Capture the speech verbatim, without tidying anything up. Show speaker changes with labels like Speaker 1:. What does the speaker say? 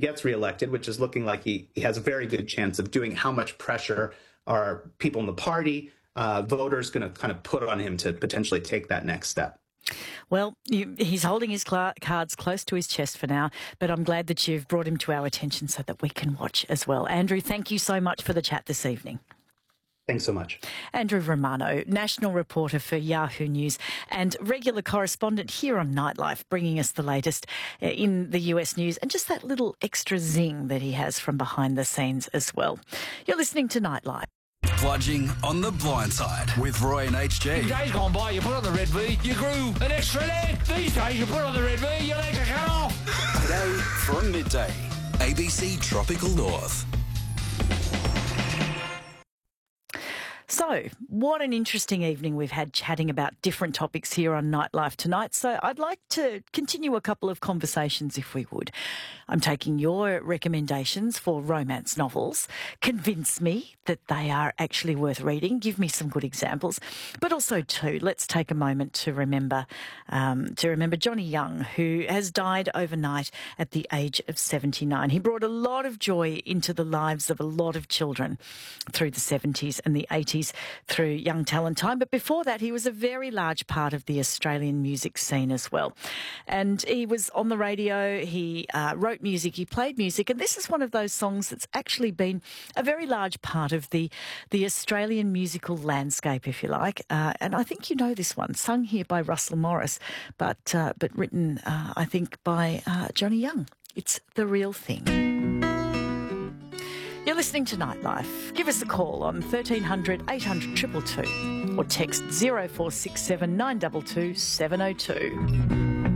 Speaker 1: gets reelected, which is looking like he, he has a very good chance of doing, how much pressure are people in the party, uh, voters going to kind of put on him to potentially take that next step?
Speaker 2: Well, you, he's holding his cl- cards close to his chest for now, but I'm glad that you've brought him to our attention so that we can watch as well. Andrew, thank you so much for the chat this evening.
Speaker 1: Thanks so much.
Speaker 2: Andrew Romano, national reporter for Yahoo News and regular correspondent here on Nightlife, bringing us the latest in the U S news and just that little extra zing that he has from behind the scenes as well. You're listening to Nightlife.
Speaker 3: Bludging on the blind side with Roy and H G.
Speaker 4: In days gone by, you put on the red V, you grew an extra leg. These days, you put on the red V, your legs are cut off.
Speaker 3: Today from midday, A B C Tropical North.
Speaker 2: So, what an interesting evening we've had chatting about different topics here on Nightlife tonight. So, I'd like to continue a couple of conversations if we would. I'm taking your recommendations for romance novels. Convince me that they are actually worth reading. Give me some good examples. But also, too, let's take a moment to remember um, to remember Johnny Young, who has died overnight at the age of seventy-nine. He brought a lot of joy into the lives of a lot of children through the seventies and the eighties through Young Talent Time. But before that, he was a very large part of the Australian music scene as well. And he was on the radio, he uh, wrote music, he played music, and this is one of those songs that's actually been a very large part of the, the Australian musical landscape, if you like. Uh, and I think you know this one, sung here by Russell Morris, but, uh, but written, uh, I think, by uh, Johnny Young. It's The Real Thing. You're listening to Nightlife. Give us a call on thirteen hundred eight hundred two two two or text zero four six seven nine two two seven zero two.